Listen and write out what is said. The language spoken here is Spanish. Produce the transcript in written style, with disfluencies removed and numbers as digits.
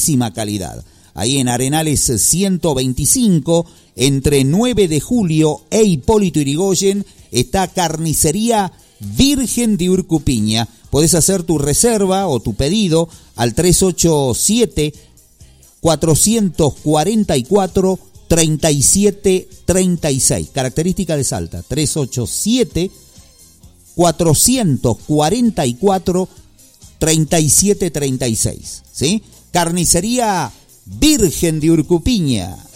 máxima calidad. Ahí en Arenales 125, entre 9 de julio e Hipólito Yrigoyen, está Carnicería Virgen de Urcupiña. Podés hacer tu reserva o tu pedido al 387-444-3736. Característica de Salta, 387-444-3736. ¿Sí? Carnicería Virgen de Urcupiña.